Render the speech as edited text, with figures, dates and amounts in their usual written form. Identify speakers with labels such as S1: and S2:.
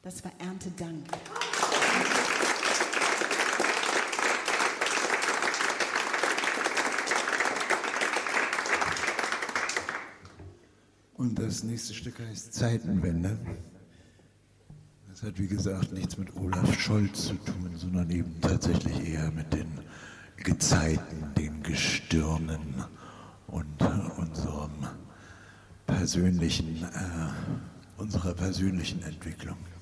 S1: Das war Erntedank.
S2: Und das nächste Stück heißt Zeitenwende. Das hat, wie gesagt, nichts mit Olaf Scholz zu tun, sondern eben tatsächlich eher mit den Gezeiten, den Gestirnen und unserer persönlichen Entwicklung.